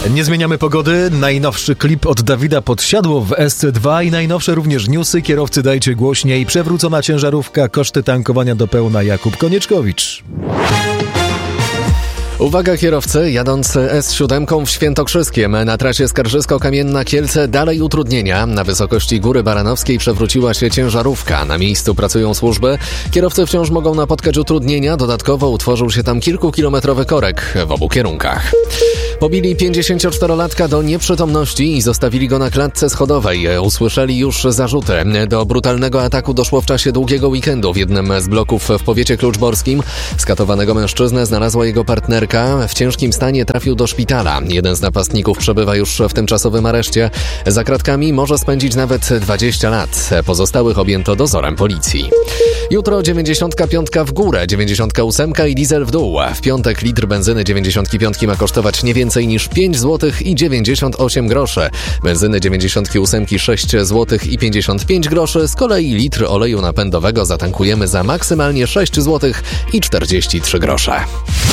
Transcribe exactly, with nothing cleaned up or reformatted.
Nie zmieniamy pogody. Najnowszy klip od Dawida Podsiadło w S C dwa i najnowsze również newsy. Kierowcy, dajcie głośniej. Przewrócona ciężarówka, koszty tankowania do pełna. Jakub Konieczkowicz. Uwaga kierowcy, jadąc S siedem w Świętokrzyskiem na trasie Skarżysko-Kamienna-Kielce dalej utrudnienia. Na wysokości Góry Baranowskiej przewróciła się ciężarówka. Na miejscu pracują służby. Kierowcy wciąż mogą napotkać utrudnienia. Dodatkowo utworzył się tam kilkukilometrowy korek w obu kierunkach. Pobili pięćdziesięcioczterolatka do nieprzytomności i zostawili go na klatce schodowej. Usłyszeli już zarzuty. Do brutalnego ataku doszło w czasie długiego weekendu w jednym z bloków w powiecie kluczborskim. Skatowanego mężczyznę znalazła jego partnerka. W ciężkim stanie trafił do szpitala. Jeden z napastników przebywa już w tymczasowym areszcie. Za kratkami może spędzić nawet dwadzieścia lat. Pozostałych objęto dozorem policji. Jutro dziewięćdziesiątka piątka w górę, dziewięćdziesiątka ósemka i diesel w dół. W piątek litr benzyny dziewięćdziesiątki piątki ma kosztować nie więcej niż pięć złotych i dziewięćdziesiąt osiem groszy. Benzyny dziewięćdziesiątki ósemki sześć złotych i pięćdziesiąt pięć groszy. Z kolei litr oleju napędowego zatankujemy za maksymalnie sześć złotych i czterdzieści trzy grosze.